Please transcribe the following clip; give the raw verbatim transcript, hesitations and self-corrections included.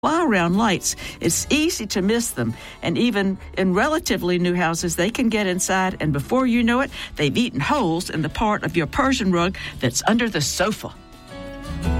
fly around lights. It's easy to miss them, and even in relatively new houses, they can get inside, and before you know it, they've eaten holes in the part of your Persian rug that's under the sofa.